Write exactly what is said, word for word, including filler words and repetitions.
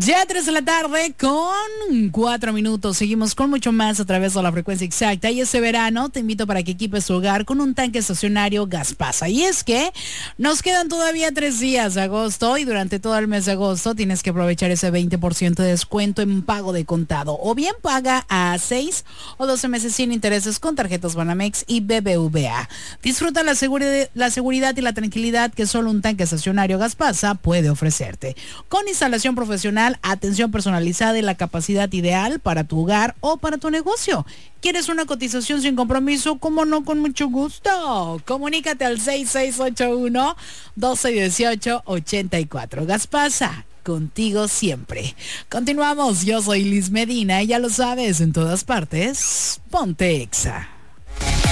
Ya tres de la tarde con cuatro minutos. Seguimos con mucho más a través de la frecuencia exacta. Y este verano te invito para que equipes tu hogar con un tanque estacionario Gaspasa. Y es que nos quedan todavía tres días de agosto y durante todo el mes de agosto tienes que aprovechar ese veinte por ciento de descuento en pago de contado. O bien paga a seis o doce meses sin intereses con tarjetas Banamex y B B V A. Disfruta la seguridad, la seguridad y la tranquilidad que solo un tanque estacionario Gaspasa puede ofrecerte. Con instalación profesional, atención personalizada y la capacidad ideal para tu hogar o para tu negocio. ¿Quieres una cotización sin compromiso? ¿Cómo no? Con mucho gusto. Comunícate al seis seis ocho uno, uno dos uno ocho, ocho cuatro. Gaspasa, contigo siempre. Continuamos. Yo soy Liz Medina y ya lo sabes, en todas partes, ponte Exa.